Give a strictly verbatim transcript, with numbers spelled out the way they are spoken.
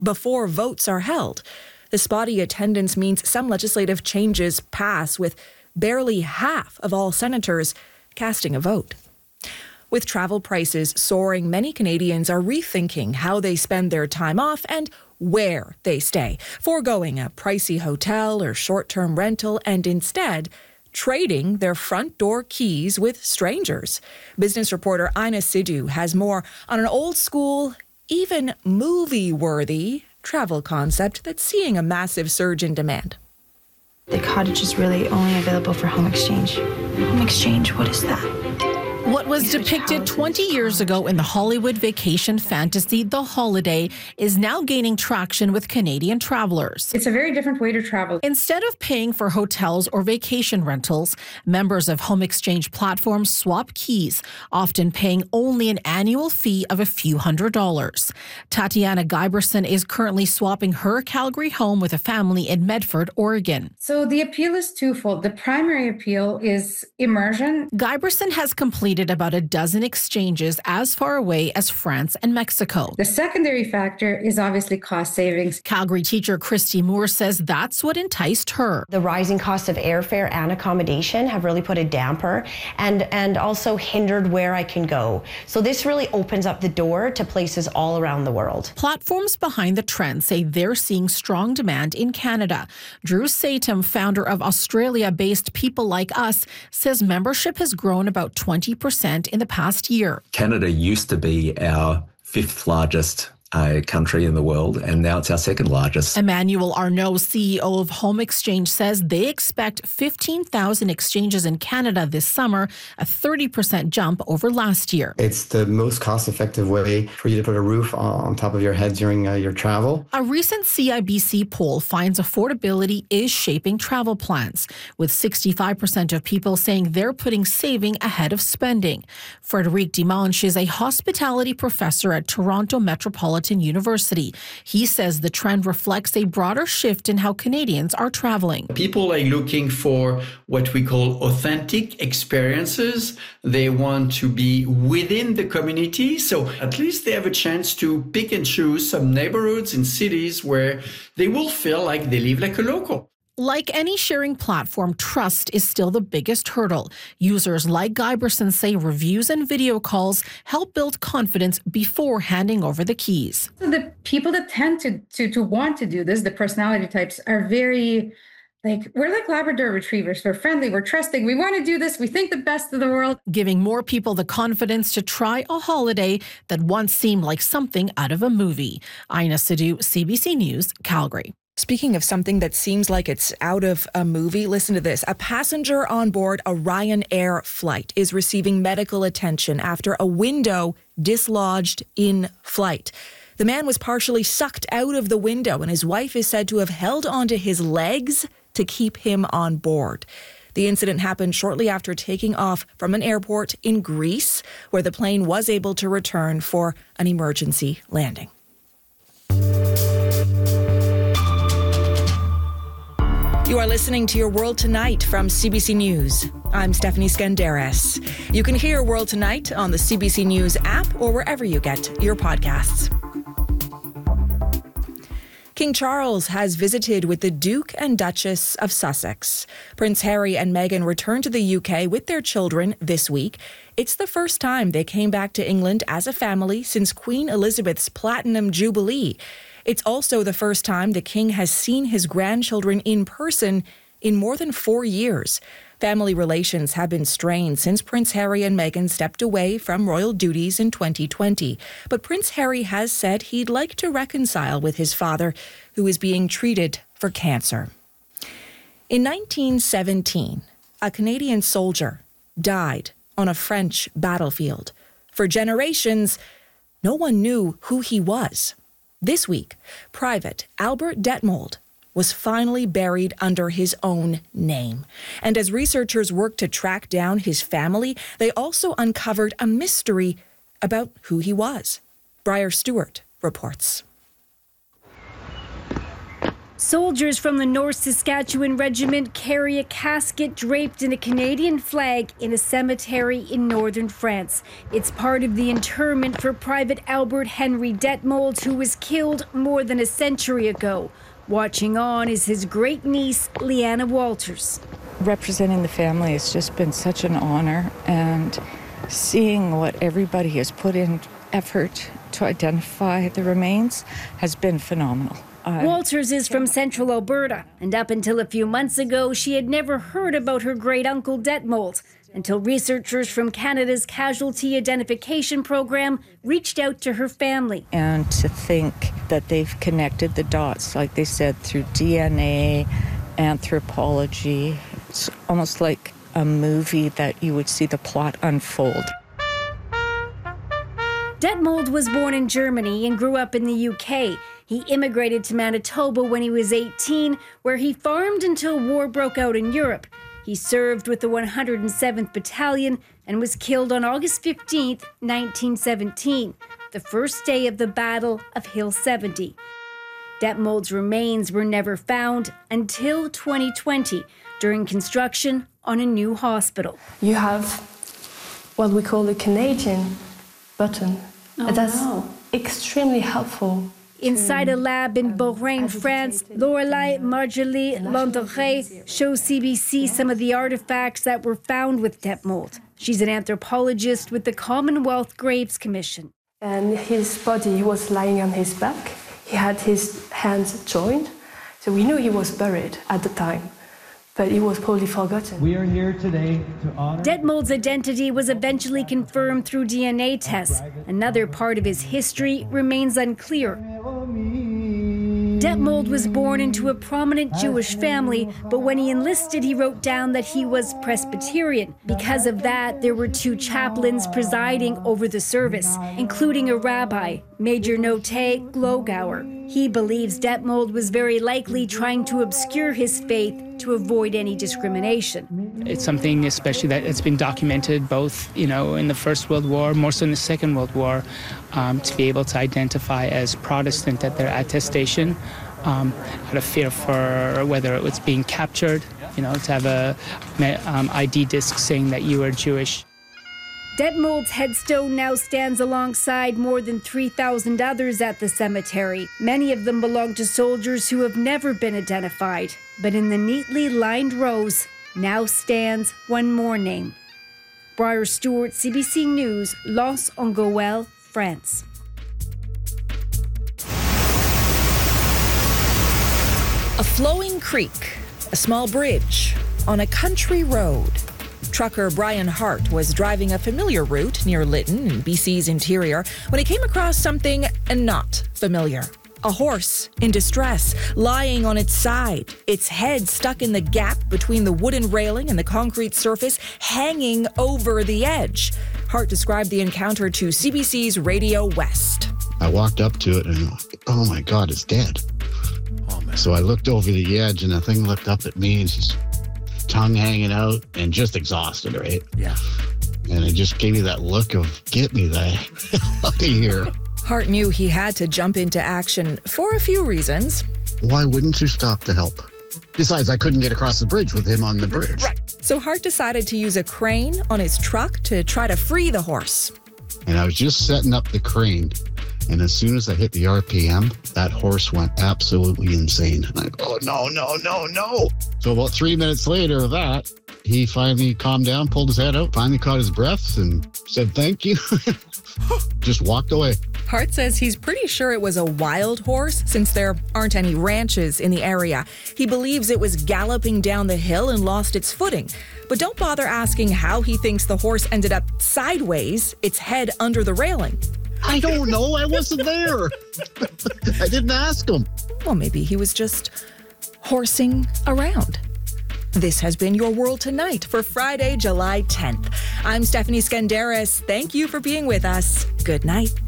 before votes are held. The spotty attendance means some legislative changes pass with barely half of all senators casting a vote. With travel prices soaring, many Canadians are rethinking how they spend their time off and where they stay, foregoing a pricey hotel or short-term rental and instead trading their front door keys with strangers. Business reporter Ina Sidhu has more on an old-school, even movie-worthy travel concept that's seeing a massive surge in demand. The cottage is really only available for home exchange. Home exchange, what is that? What was depicted twenty years ago in the Hollywood vacation fantasy The Holiday is now gaining traction with Canadian travelers. It's a very different way to travel. Instead of paying for hotels or vacation rentals, members of home exchange platforms swap keys, often paying only an annual fee of a few hundred dollars. Tatiana Giberson is currently swapping her Calgary home with a family in Medford, Oregon. So the appeal is twofold. The primary appeal is immersion. Giberson has completed about a dozen exchanges as far away as France and Mexico. The secondary factor is obviously cost savings. Calgary teacher Christy Moore says that's what enticed her. The rising cost of airfare and accommodation have really put a damper and, and also hindered where I can go. So this really opens up the door to places all around the world. Platforms behind the trend say they're seeing strong demand in Canada. Drew Satum, founder of Australia-based People Like Us, says membership has grown about twenty percent in the past year. Canada used to be our fifth largest uh, country in the world, and now it's our second largest. Emmanuel Arnault, C E O of Home Exchange, says they expect fifteen thousand exchanges in Canada this summer, a thirty percent jump over last year. It's the most cost-effective way for you to put a roof on top of your head during uh, your travel. A recent C I B C poll finds affordability is shaping travel plans, with sixty-five percent of people saying they're putting saving ahead of spending. Frederic Dimanche is a hospitality professor at Toronto Metropolitan University. He says the trend reflects a broader shift in how Canadians are traveling. People are looking for what we call authentic experiences. They want to be within the community, so at least they have a chance to pick and choose some neighborhoods in cities where they will feel like they live like a local. Like any sharing platform, trust is still the biggest hurdle. Users like Giberson say reviews and video calls help build confidence before handing over the keys. So the people that tend to, to, to want to do this, the personality types, are very, like, we're like Labrador retrievers. We're friendly, we're trusting, we want to do this, we think the best of the world. Giving more people the confidence to try a holiday that once seemed like something out of a movie. Ina Sidhu, C B C News, Calgary. Speaking of something that seems like it's out of a movie, listen to this. A passenger on board a Ryanair flight is receiving medical attention after a window dislodged in flight. The man was partially sucked out of the window, and his wife is said to have held onto his legs to keep him on board. The incident happened shortly after taking off from an airport in Greece, where the plane was able to return for an emergency landing. You are listening to Your World Tonight from C B C News. I'm Stephanie Skandaris. You can hear World Tonight on the C B C News app or wherever you get your podcasts. King Charles has visited with the Duke and Duchess of Sussex. Prince Harry and Meghan returned to the U K with their children this week. It's the first time they came back to England as a family since Queen Elizabeth's Platinum Jubilee. It's also the first time the king has seen his grandchildren in person in more than four years. Family relations have been strained since Prince Harry and Meghan stepped away from royal duties in twenty twenty. But Prince Harry has said he'd like to reconcile with his father, who is being treated for cancer. In nineteen seventeen, a Canadian soldier died on a French battlefield. For generations, no one knew who he was. This week, Private Albert Detmold was finally buried under his own name. And as researchers worked to track down his family, they also uncovered a mystery about who he was. Briar Stewart reports. Soldiers from the North Saskatchewan Regiment carry a casket draped in a Canadian flag in a cemetery in northern France. It's part of the interment for Private Albert Henry Detmold, who was killed more than a century ago. Watching on is his great-niece, Leanna Walters. Representing the family has just been such an honor, and seeing what everybody has put in effort to identify the remains has been phenomenal. Uh, Walters is from central Alberta, and up until a few months ago, she had never heard about her great-uncle Detmold until researchers from Canada's Casualty Identification Program reached out to her family. And to think that they've connected the dots, like they said, through D N A, anthropology. It's almost like a movie that you would see the plot unfold. Detmold was born in Germany and grew up in the U K. He immigrated to Manitoba when he was eighteen, where he farmed until war broke out in Europe. He served with the one hundred seventh Battalion and was killed on August fifteenth, nineteen seventeen, the first day of the Battle of Hill seventy. Detmold's remains were never found until twenty twenty, during construction on a new hospital. You have what we call the Canadian button. Oh, and that's no. extremely helpful. Inside a lab in Beaurain, France, Lorelei Marjolie Landeret shows C B C some of the artifacts that were found with Detmold. She's an anthropologist with the Commonwealth Graves Commission. And his body was lying on his back. He had his hands joined. So we knew he was buried at the time, but it was probably forgotten. We are here today to honor... Detmold's identity was eventually confirmed through D N A tests. Another part of his history remains unclear. Detmold was born into a prominent Jewish family, but when he enlisted, he wrote down that he was Presbyterian. Because of that, there were two chaplains presiding over the service, including a rabbi, Major Note Glogauer. He believes Detmold was very likely trying to obscure his faith to avoid any discrimination. It's something especially that it's been documented both, you know, in the First World War, more so in the Second World War, um, to be able to identify as Protestant at their attestation, um, out of fear for whether it was being captured, you know, to have a um, I D disc saying that you were Jewish. Detmold's headstone now stands alongside more than three thousand others at the cemetery. Many of them belong to soldiers who have never been identified. But in the neatly lined rows now stands one more name. Briar Stewart, C B C News, Lens-en-Goël, France. A flowing creek, a small bridge on a country road. Trucker Brian Hart was driving a familiar route near Lytton in B C's interior when he came across something not familiar. A horse in distress, lying on its side, its head stuck in the gap between the wooden railing and the concrete surface, hanging over the edge. Hart described the encounter to C B C's Radio West. I walked up to it and, oh my God, it's dead. Oh, man. So I looked over the edge and the thing looked up at me and she's tongue hanging out and just exhausted, right? Yeah. And it just gave me that look of, get me the hell out of here. Hart knew he had to jump into action for a few reasons. Why wouldn't you stop to help? Besides, I couldn't get across the bridge with him on the bridge. Right. So Hart decided to use a crane on his truck to try to free the horse. And I was just setting up the crane. And as soon as I hit the R P M, that horse went absolutely insane. And I go, oh, no, no, no, no. So about three minutes later of that, he finally calmed down, pulled his head out, finally caught his breath and said, thank you. Just walked away. Hart says he's pretty sure it was a wild horse since there aren't any ranches in the area. He believes it was galloping down the hill and lost its footing. But don't bother asking how he thinks the horse ended up sideways, its head under the railing. I don't know. I wasn't there. I didn't ask him. Well, maybe he was just horsing around. This has been Your World Tonight for Friday, July tenth. I'm Stephanie Skandaris. Thank you for being with us. Good night.